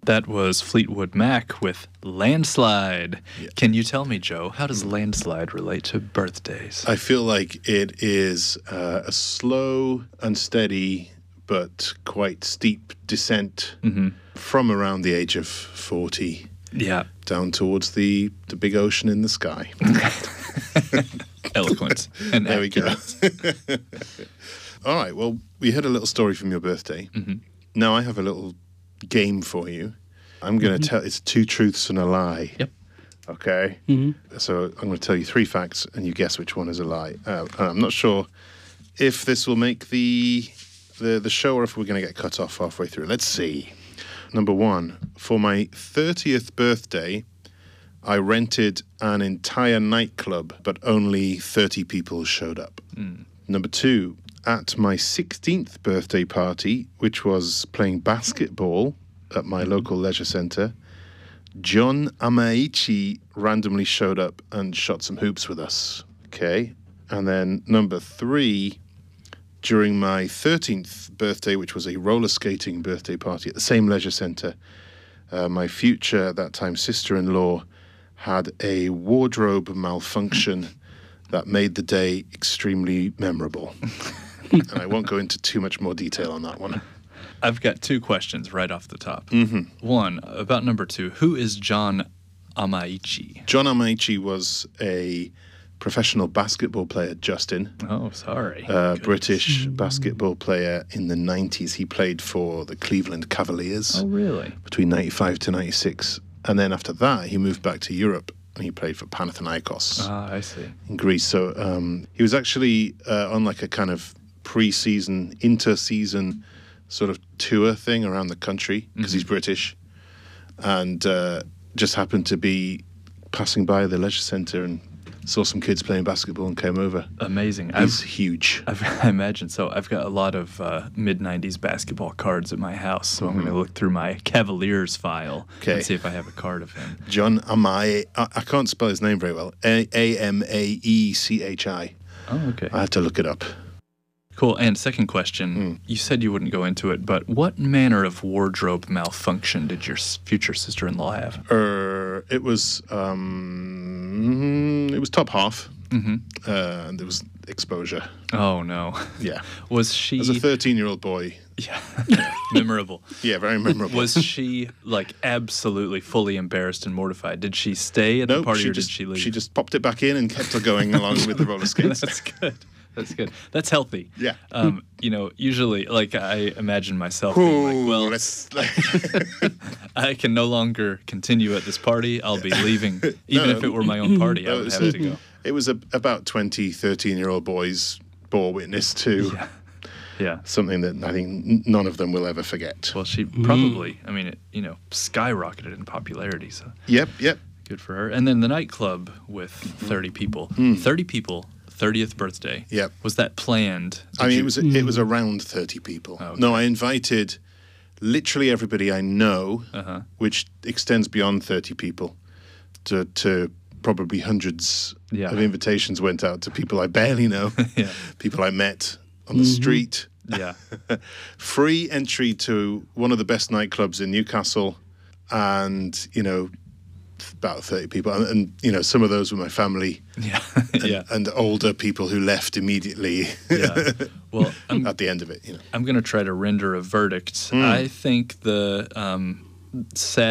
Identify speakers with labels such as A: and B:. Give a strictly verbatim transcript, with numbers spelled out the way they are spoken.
A: That was Fleetwood Mac with Landslide.
B: Yeah.
A: Can you tell me, Joe, how does landslide relate to birthdays?
B: I feel like it is uh, a slow and steady but quite steep descent
A: Mm-hmm.
B: from around the age of forty
A: Yeah.
B: down towards the, the big ocean in the sky.
A: Eloquent and
B: There
A: accurate.
B: we go. All right, well, we heard a little story from your birthday.
A: Mm-hmm.
B: Now I have a little game for you. I'm going to tell, it's two truths and a lie.
A: Yep.
B: Okay?
C: Mm-hmm.
B: So I'm going to tell you three facts and you guess which one is a lie. Uh, and I'm not sure if this will make the, the, the show or if we're going to get cut off halfway through. Let's see. Number one, for my thirtieth birthday, I rented an entire nightclub, but only thirty people showed up.
A: Mm.
B: Number two, at my sixteenth birthday party, which was playing basketball at my local leisure centre, John Amaichi randomly showed up and shot some hoops with us. Okay. And then number three, during my thirteenth birthday, which was a roller skating birthday party at the same leisure centre, uh, my future, at that time, sister-in-law had a wardrobe malfunction that made the day extremely memorable. And I won't go into too much more detail on that one.
A: I've got two questions right off the top.
B: Mm-hmm.
A: One, about number two. Who is John Amaichi?
B: John Amaichi was a professional basketball player, Justin.
A: Oh, sorry.
B: Uh,
A: Goodness.
B: British basketball player in the nineties. He played for the Cleveland Cavaliers
A: Oh, really?
B: between ninety-five to ninety-six. And then after that, he moved back to Europe and he played for Panathinaikos
A: Ah, I see.
B: in Greece. So um, he was actually uh, on like a kind of pre-season, inter-season sort of tour thing around the country because
A: Mm-hmm.
B: he's British, and uh, just happened to be passing by the leisure centre and saw some kids playing basketball and came over.
A: Amazing.
B: He's
A: I've,
B: huge.
A: I've, I imagine so. I've got a lot of uh, mid nineties basketball cards at my house, so I'm going to look through my Cavaliers file
B: Okay.
A: and see if I have a card of him.
B: John Amai, I, I can't spell his name very well. A M A E C H I.
A: Oh, okay.
B: I had to look it up.
A: Cool. And second question,
B: Mm.
A: you said you wouldn't go into it, but what manner of wardrobe malfunction did your s- future sister-in-law have?
B: Er, it was um, it was top half,
A: Mm-hmm.
B: uh, and there was exposure.
A: Oh, no.
B: Yeah,
A: Was she...
B: as a thirteen-year-old boy,
A: yeah. Memorable.
B: yeah, very memorable.
A: Was she, like, absolutely fully embarrassed and mortified? Did she stay at the
B: no,
A: party
B: she
A: or
B: just
A: did she leave?
B: she just popped it back in and kept her going along with the roller skates.
A: That's good. That's good. That's healthy.
B: Yeah.
A: Um, you know, usually, like, I imagine myself being like,
B: Ooh,
A: well,
B: let's,
A: I can no longer continue at this party. I'll be leaving. Even
B: No,
A: if it were my own party, I
B: no,
A: would
B: it's
A: have
B: a-
A: to go.
B: It was a, about twenty, thirteen-year-old boys bore witness to
A: Yeah. Yeah.
B: something that I think n- none of them will ever forget.
A: Well, she probably, I mean, it, you know, skyrocketed in popularity, so
B: Yep, yep.
A: good for her. And then the nightclub with thirty people. thirty people, thirtieth birthday.
B: Yep.
A: Was that planned?
B: I
A: Did
B: mean,
A: you-
B: it was it was around thirty people.
A: Okay.
B: No, I invited literally everybody I know,
A: Uh-huh.
B: which extends beyond thirty people, to to probably hundreds
A: Yeah.
B: of invitations went out to people I barely know,
A: Yeah.
B: people I met on the street.
A: Yeah.
B: Free entry to one of the best nightclubs in Newcastle, and you know, about thirty people, and, and you know, some of those were my family.
A: Yeah.
B: And,
A: yeah.
B: and older people who left immediately
A: Yeah. Well, I'm,
B: at the end of it, you know.
A: I'm going to try to render a verdict. I think the um, sad